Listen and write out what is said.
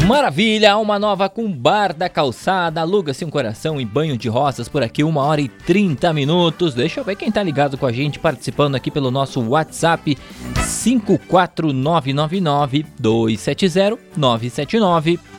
Maravilha, uma nova com Bar da Calçada, aluga-se um coração e banho de rosas por aqui, 1h30. Deixa eu ver quem tá ligado com a gente, participando aqui pelo nosso WhatsApp, 54999-270-979.